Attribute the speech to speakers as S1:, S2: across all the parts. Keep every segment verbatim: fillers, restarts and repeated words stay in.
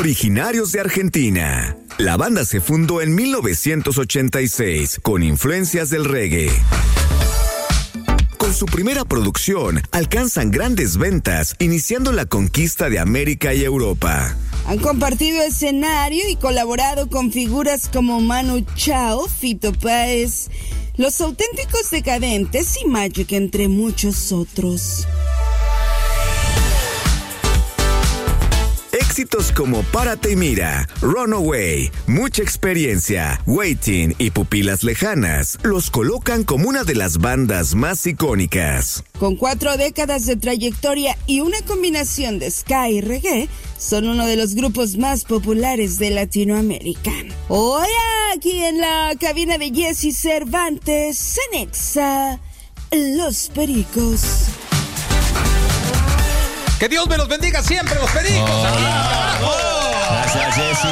S1: Originarios de Argentina, la banda se fundó en mil novecientos ochenta y seis con influencias del reggae. Con su primera producción, alcanzan grandes ventas, iniciando la conquista de América y Europa.
S2: Han compartido escenario y colaborado con figuras como Manu Chao, Fito Páez, Los Auténticos Decadentes y Magic, entre muchos otros.
S1: Éxitos como Párate y Mira, Runaway, Mucha Experiencia, Waiting y Pupilas Lejanas los colocan como una de las bandas más icónicas.
S2: Con cuatro décadas de trayectoria y una combinación de ska y reggae, son uno de los grupos más populares de Latinoamérica. Hoy aquí en la cabina de Jessy Cervantes, en Exa, Los Pericos.
S3: Que Dios me los bendiga siempre, los Pericos.
S4: Hola. Gracias, Jessy.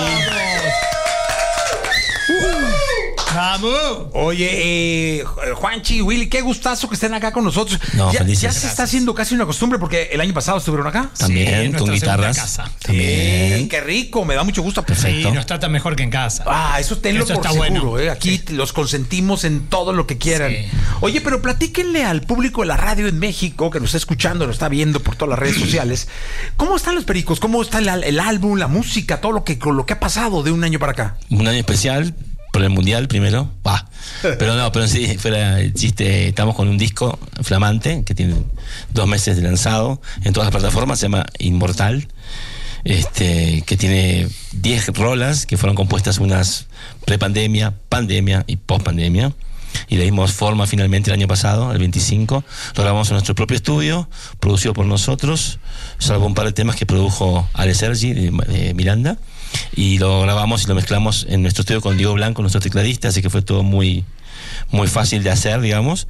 S3: ¡Vamos! Oye, eh, Juanchi, Willy, qué gustazo que estén acá con nosotros.
S4: No,
S3: ya
S4: felices.
S3: ya se está haciendo casi una costumbre porque el año pasado estuvieron acá.
S4: También,
S5: Sí,
S4: con
S5: nuestra
S4: guitarras.
S5: segunda casa.
S4: También.
S3: Sí, qué rico, me da mucho gusto.
S4: Perfecto.
S5: Sí, nos tratan mejor que en casa.
S3: Ah, eso tenlo
S5: Eso
S3: por
S5: está
S3: seguro,
S5: bueno.
S3: ¿eh? Aquí
S5: Sí.
S3: los consentimos en todo lo que quieran.
S5: Sí.
S3: Oye, pero platíquenle al público de la radio en México, que nos está escuchando, nos está viendo por todas las redes sociales, ¿cómo están los Pericos? ¿Cómo está el, el álbum, la música, todo lo que, lo que ha pasado de un año para acá?
S4: Un año especial por el mundial primero. Bah. Pero no, pero sí, fuera el chiste, estamos con un disco flamante que tiene dos meses de lanzado en todas las plataformas, se llama Inmortal. Este, que tiene diez rolas que fueron compuestas unas prepandemia, pandemia y pospandemia. Y le dimos forma finalmente el año pasado, el veinticinco. Lo grabamos en nuestro propio estudio, producido por nosotros, salvo un par de temas que produjo Ale Sergi de, de Miranda. Y lo grabamos y lo mezclamos en nuestro estudio con Diego Blanco, nuestro tecladista, así que fue todo muy, muy fácil de hacer, digamos.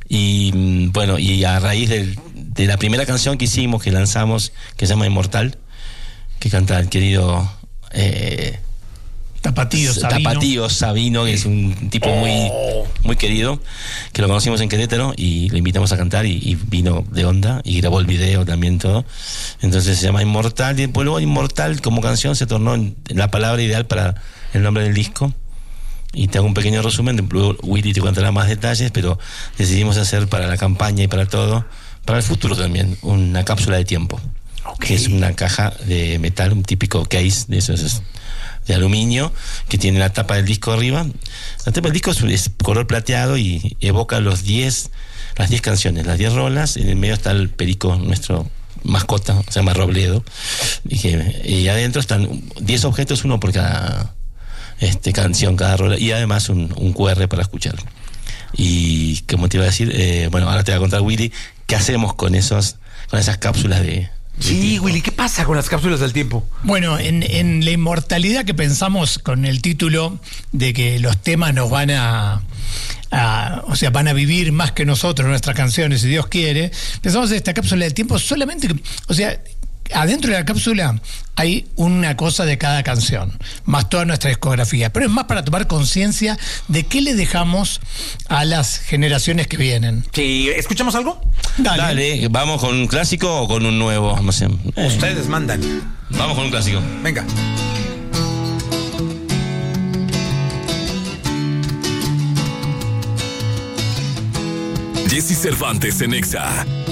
S4: Y bueno, y a raíz del, de la primera canción que hicimos, que lanzamos, que se llama Inmortal, que canta el querido eh,
S5: Tapatío Sabino.
S4: Tapatío Sabino, que es un tipo muy, muy querido, que lo conocimos en Querétaro y lo invitamos a cantar y, y vino de onda y grabó el video también todo. Entonces se llama Inmortal y después luego Inmortal como canción se tornó en la palabra ideal para el nombre del disco. Y te hago un pequeño resumen, luego Willy te contará más detalles, pero decidimos hacer para la campaña y para todo, para el futuro también, una cápsula de tiempo. Okay. Que es una caja de metal, un típico case de esos de aluminio, que tiene la tapa del disco arriba. La tapa del disco es, es color plateado y evoca los diez, las diez canciones, las diez rolas. En el medio está el perico, nuestro mascota, se llama Robledo. Y, que, y adentro están diez objetos, uno por cada este, canción, cada rola, y además un, un cu erre para escuchar. Y como te iba a decir, eh, bueno, ahora te voy a contar, Willy, qué hacemos con esos, con esas cápsulas de...
S3: Sí, Willy, ¿qué pasa con las cápsulas del tiempo?
S5: Bueno, en, en la inmortalidad que pensamos con el título de que los temas nos van a, a, o sea, van a vivir más que nosotros, nuestras canciones, si Dios quiere, pensamos en esta cápsula del tiempo solamente, que, o sea, adentro de la cápsula hay una cosa de cada canción, más toda nuestra discografía, pero es más para tomar conciencia de qué le dejamos a las generaciones que vienen.
S3: Sí, ¿escuchamos algo?
S5: Dale.
S4: Dale, ¿vamos con un clásico o con un nuevo? No sé. Eh,
S3: Ustedes mandan.
S4: Vamos con un clásico.
S3: Venga.
S1: Jessy Cervantes en Exa.